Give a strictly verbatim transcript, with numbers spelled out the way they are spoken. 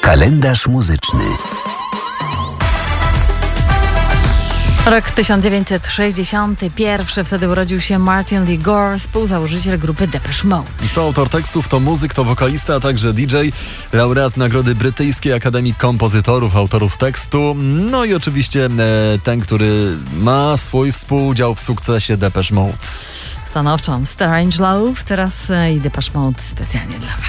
Kalendarz muzyczny. Rok tysiąc dziewięćset sześćdziesiąty pierwszy. Wtedy urodził się Martin Lee Gore, współzałożyciel grupy Depeche Mode. To autor tekstów, to muzyk, to wokalista, a także D J, laureat Nagrody Brytyjskiej Akademii Kompozytorów, autorów tekstu, no i oczywiście e, ten, który ma swój współudział w sukcesie Depeche Mode. Stanowczo Strange Love, teraz e, i Depeche Mode specjalnie dla Was.